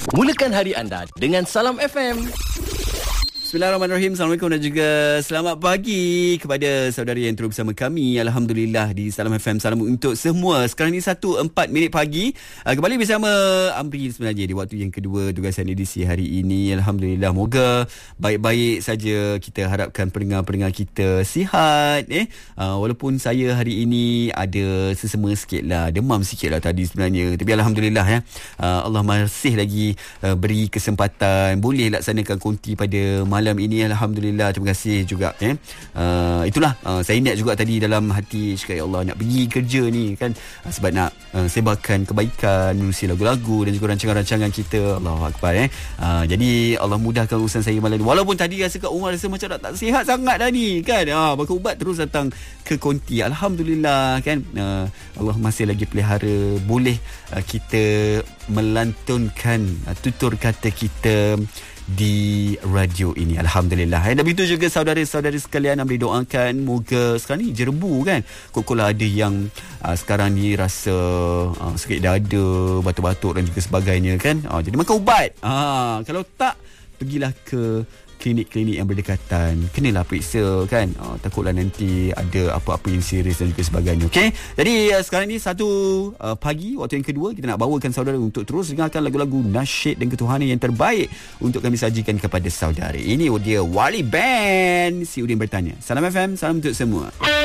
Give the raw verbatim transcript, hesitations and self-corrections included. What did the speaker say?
Mulakan hari anda dengan Salam F M. Bismillahirrahmanirrahim. Assalamualaikum dan juga selamat pagi kepada saudari yang terus bersama kami. Alhamdulillah di Salam F M. Salam untuk semua. Sekarang ni satu empat minit pagi. Uh, kembali bersama Amri sebenarnya di waktu yang kedua tugasan edisi hari ini. Alhamdulillah. Moga baik-baik saja. Kita harapkan pendengar-pendengar kita sihat. Eh? Uh, walaupun saya hari ini ada sesama sikit lah. Demam sikit lah tadi sebenarnya. Tapi Alhamdulillah ya. Uh, Allah masih lagi uh, beri kesempatan. Boleh laksanakan konti pada malam ini. Alhamdulillah. Terima kasih juga eh. uh, Itulah uh, saya niat juga tadi dalam hati, cakap ya Allah nak pergi kerja ni kan, uh, sebab nak uh, sebarkan kebaikan, menulis lagu-lagu dan juga rancangan-rancangan kita. Allahu Akbar eh. uh, Jadi Allah mudahkan urusan saya malam ni. Walaupun tadi rasa kat rumah rasa macam tak, tak sihat sangat dah ni kan. uh, Pakai ubat terus datang ke konti. Alhamdulillah kan. uh, Allah masih lagi pelihara. Boleh uh, kita melantunkan uh, tutur kata kita di radio ini. Alhamdulillah. Dan begitu juga saudara-saudara sekalian, Amri doakan moga sekarang ni jerbu kan. Kok-koklah ada yang uh, sekarang ni rasa uh, sakit dada, batuk-batuk dan juga sebagainya kan. Uh, jadi makan ubat. Uh, kalau tak, pergilah ke klinik-klinik yang berdekatan. Kenalah periksa kan. Uh, takutlah nanti ada apa-apa yang serius dan juga sebagainya. Okey. Jadi uh, sekarang ni satu uh, pagi, waktu yang kedua, kita nak bawakan saudara untuk terus dengarkan lagu-lagu nasyid dan ketuhanan yang terbaik untuk kami sajikan kepada saudara. Ini dia Wali Band. Si Udin bertanya. Salam F M, salam untuk semua.